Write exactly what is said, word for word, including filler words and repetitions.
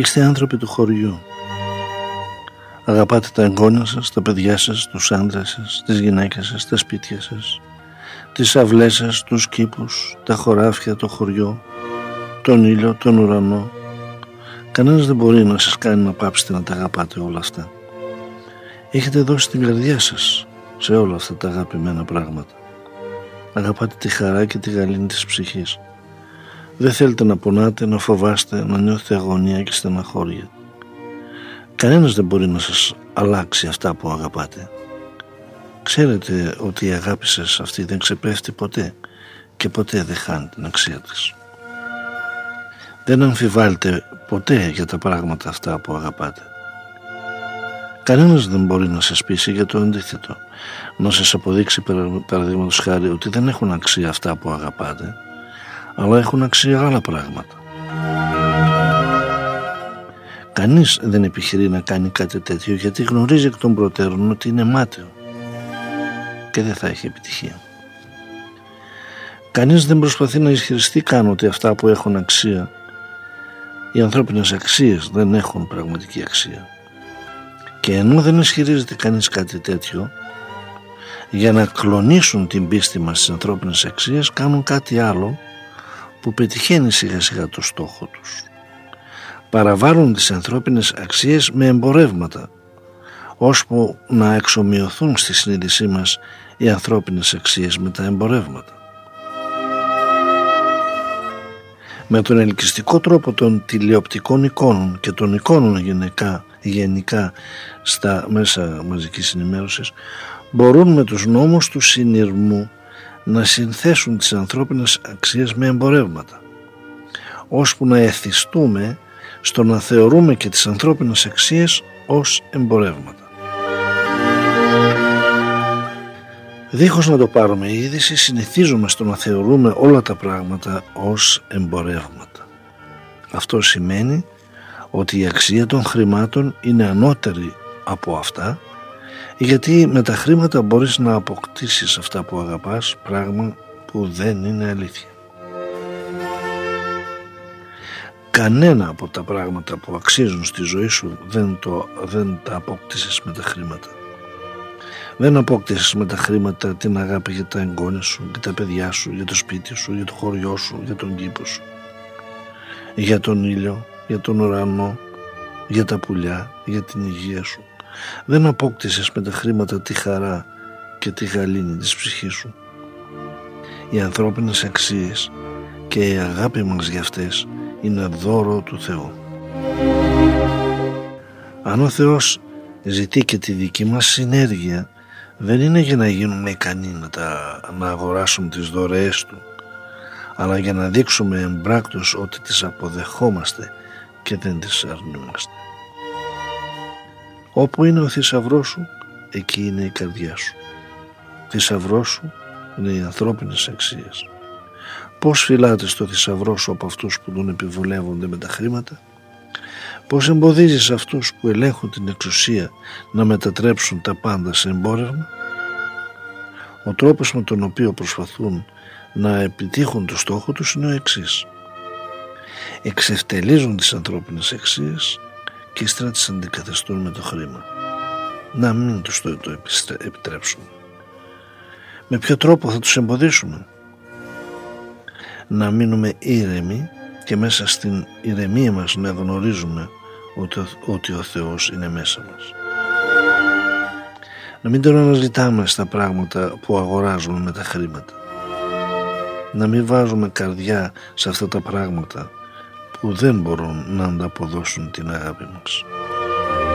Είστε άνθρωποι του χωριού. Αγαπάτε τα εγγόνια σας, τα παιδιά σας, τους άντρες σας, τις γυναίκες σας, τα σπίτια σας, τις αυλές σας, τους κήπους, τα χωράφια, το χωριό, τον ήλιο, τον ουρανό. Κανένας δεν μπορεί να σας κάνει να πάψετε να τα αγαπάτε όλα αυτά. Έχετε δώσει την καρδιά σας σε όλα αυτά τα αγαπημένα πράγματα. Αγαπάτε τη χαρά και τη γαλήνη της ψυχής. Δεν θέλετε να πονάτε, να φοβάστε, να νιώθετε αγωνία και στεναχώρια. Κανένας δεν μπορεί να σας αλλάξει αυτά που αγαπάτε. Ξέρετε ότι η αγάπη σας αυτή δεν ξεπέφτει ποτέ και ποτέ δεν χάνει την αξία της. Δεν αμφιβάλλετε ποτέ για τα πράγματα αυτά που αγαπάτε. Κανένας δεν μπορεί να σας πείσει για το αντίθετο, να σας αποδείξει παραδείγματος χάρη ότι δεν έχουν αξία αυτά που αγαπάτε, αλλά έχουν αξία άλλα πράγματα. Κανείς δεν επιχειρεί να κάνει κάτι τέτοιο γιατί γνωρίζει εκ των προτέρων ότι είναι μάταιο και δεν θα έχει επιτυχία. Κανείς δεν προσπαθεί να ισχυριστεί καν ότι αυτά που έχουν αξία, οι ανθρώπινες αξίες, δεν έχουν πραγματική αξία. Και ενώ δεν ισχυρίζεται κανείς κάτι τέτοιο, για να κλονίσουν την πίστη μας στις ανθρώπινες αξίες κάνουν κάτι άλλο που πετυχαίνει σιγά σιγά το στόχο τους. Παραβάλλουν τις ανθρώπινες αξίες με εμπορεύματα, ώσπου να εξομοιωθούν στη συνείδησή μας οι ανθρώπινες αξίες με τα εμπορεύματα. Με τον ελκυστικό τρόπο των τηλεοπτικών εικόνων και των εικόνων γενικά, γενικά στα μέσα μαζικής ενημέρωσης, μπορούν με τους νόμους του συνειρμού να συνθέσουν τις ανθρώπινες αξίες με εμπορεύματα, ώσπου να εθιστούμε στο να θεωρούμε και τις ανθρώπινες αξίες ως εμπορεύματα. Δίχως να το πάρουμε είδηση, συνηθίζουμε στο να θεωρούμε όλα τα πράγματα ως εμπορεύματα. Αυτό σημαίνει ότι η αξία των χρημάτων είναι ανώτερη από αυτά, γιατί με τα χρήματα μπορείς να αποκτήσεις αυτά που αγαπάς, πράγμα που δεν είναι αλήθεια. Κανένα από τα πράγματα που αξίζουν στη ζωή σου δεν, το, δεν τα απόκτησες με τα χρήματα. Δεν απόκτησες με τα χρήματα την αγάπη για τα εγγόνια σου, για τα παιδιά σου, για το σπίτι σου, για το χωριό σου, για τον κήπο σου, για τον ήλιο, για τον ουρανό, για τα πουλιά, για την υγεία σου. Δεν απόκτησες με τα χρήματα τη χαρά και τη γαλήνη της ψυχής σου. Οι ανθρώπινες αξίες και η αγάπη μας για αυτές είναι δώρο του Θεού. Αν ο Θεός ζητεί και τη δική μας συνέργεια, δεν είναι για να γίνουμε ικανοί να, τα, να αγοράσουμε τις δωρεές Του, αλλά για να δείξουμε εμπράκτως ότι τις αποδεχόμαστε και δεν τις αρνούμαστε. Όπου είναι ο θησαυρός σου, εκεί είναι η καρδιά σου. Θησαυρός σου είναι οι ανθρώπινες αξίες. Πώς φυλάτε στο θησαυρό σου από αυτούς που τον επιβουλεύονται με τα χρήματα? Πώς εμποδίζεις αυτούς που ελέγχουν την εξουσία να μετατρέψουν τα πάντα σε εμπόρευμα? Ο τρόπος με τον οποίο προσπαθούν να επιτύχουν το στόχο τους είναι ο εξής. Εξευτελίζουν τις ανθρώπινες αξίες και ύστερα τις αντικαθιστούν με το χρήμα. Να μην τους το, το επιτρέψουν. Με ποιο τρόπο θα τους εμποδίσουμε? Να μείνουμε ήρεμοι και μέσα στην ηρεμία μας να γνωρίζουμε ότι, ότι ο Θεός είναι μέσα μας. Να μην τον αναζητάμε στα πράγματα που αγοράζουμε με τα χρήματα. Να μην βάζουμε καρδιά σε αυτά τα πράγματα που δεν μπορούν να ανταποδώσουν την αγάπη μας.